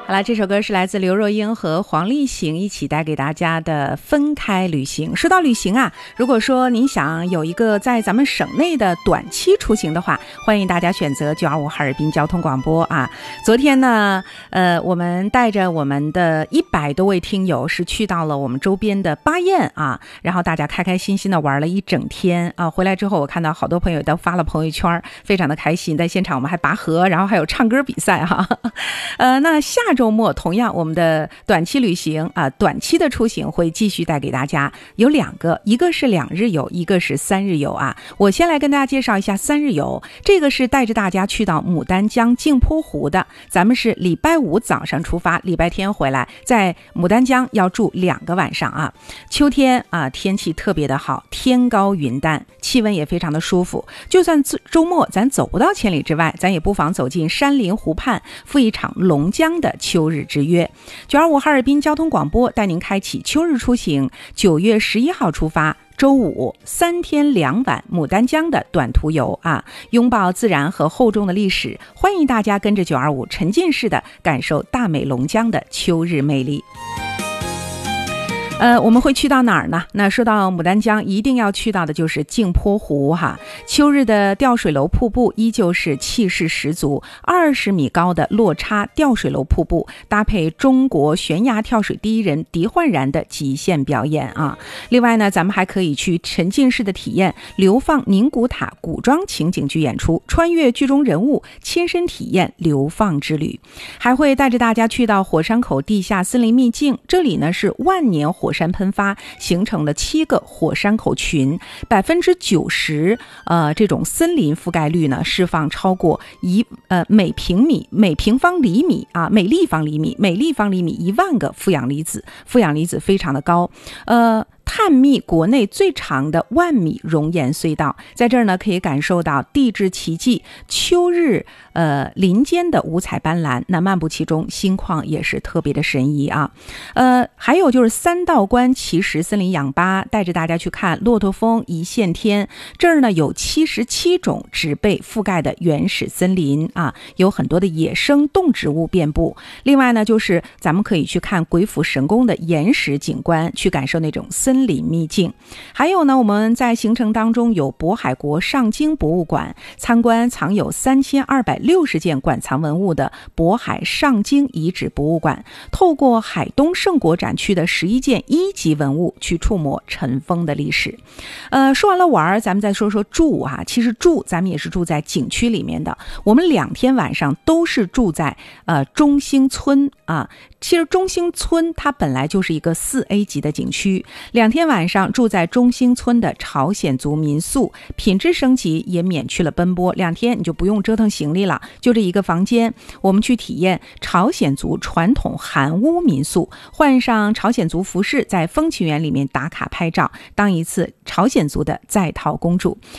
好了，这首歌是来自刘若英和黄立行一起带给大家的分开旅行。说到旅行啊，如果说您想有一个在咱们省内的短期出行的话，欢迎大家选择925哈尔滨交通广播啊。昨天呢我们带着我们的100多位听友是去到了我们周边的巴彦啊，然后大家开开心心的玩了一整天啊。回来之后我看到好多朋友都发了朋友圈，非常的开心，在现场我们还拔河，然后还有唱歌比赛哈。那下周末同样我们的短期旅行啊，短期的出行会继续带给大家，有2个，一个是2日游，一个是3日游啊。我先来跟大家介绍一下3日游，这个是带着大家去到牡丹江镜泊湖的，咱们是礼拜5早上出发，礼拜天回来，在牡丹江要住2个晚上啊。秋天啊，天气特别的好，天高云淡，气温也非常的舒服，就算周末咱走不到千里之外，咱也不妨走进山林湖畔，赴一场龙江的秋日之约。925哈尔滨交通广播带您开启秋日出行，9月11号出发，周五3天2晚牡丹江的短途游啊，拥抱自然和厚重的历史，欢迎大家跟着925沉浸式的感受大美龙江的秋日魅力。我们会去到哪儿呢？那说到牡丹江，一定要去到的就是镜泊湖哈。秋日的吊水楼瀑布依旧是气势十足，20米高的落差吊水楼瀑布，搭配中国悬崖跳水第一人狄焕然的极限表演啊。另外呢，咱们还可以去沉浸式的体验流放宁古塔古装情景剧演出，穿越剧中人物，亲身体验流放之旅。还会带着大家去到火山口地下森林秘境，这里呢是万年火山喷发形成了7个火山口群，90%这种森林覆盖率呢，释放超过每立方厘米1万个负氧离子，负氧离子非常的高。探秘国内最长的1万米熔岩隧道，在这儿呢可以感受到地质奇迹，秋日林间的五彩斑斓，那漫步其中心旷也是特别的神怡啊。还有就是3道关奇石森林氧吧，带着大家去看骆驼峰一线天，这儿呢有77种植被覆盖的原始森林啊，有很多的野生动植物遍布。另外呢，就是咱们可以去看鬼斧神工的岩石景观，去感受那种森林秘境。还有呢，我们在行程当中有渤海国上京博物馆，参观藏有3260件馆藏文物的渤海上京遗址博物馆，透过海东盛国展区的11件1级文物去触摸尘封的历史。说完了玩，咱们再说说住啊。其实住咱们也是住在景区里面的，我们2天晚上都是住在中兴村啊。其实中兴村它本来就是一个4A 级的景区，2天晚上住在中兴村的朝鲜族民宿，品质升级，也免去了奔波，2天你就不用折腾行李了，就这一个房间，我们去体验朝鲜族传统韩屋民宿，换上朝鲜族服饰，在风情园里面打卡拍照，当一次朝鲜族的在逃公主。